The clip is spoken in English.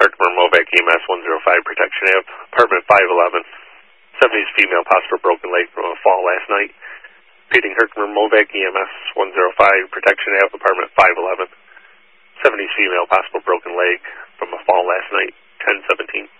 Herkimer Movac EMS 105 Protection Ave, apartment 511. 70s female, possible broken leg from a fall last night. Repeating, Herkimer Movac EMS 105 Protection Ave, apartment 511. 70s female, possible broken leg from a fall last night, 1017.